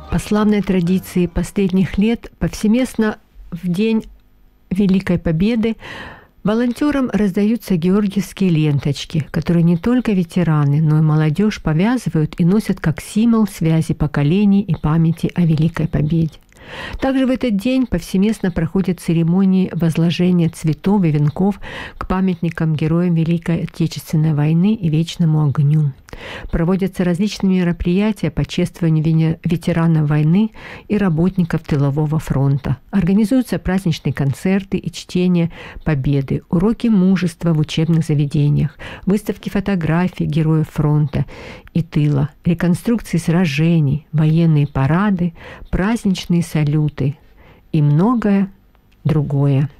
По славной традиции последних лет повсеместно в День Великой Победы волонтерам раздаются георгиевские ленточки, которые не только ветераны, но и молодежь повязывают и носят как символ связи поколений и памяти о Великой Победе. Также в этот день повсеместно проходят церемонии возложения цветов и венков к памятникам героям Великой Отечественной войны и Вечному огню. Проводятся различные мероприятия по чествованию ветеранов войны и работников тылового фронта. Организуются праздничные концерты и чтение Победы, уроки мужества в учебных заведениях, выставки фотографий героев фронта и тыла, реконструкции сражений, военные парады, праздничные салюты и многое другое.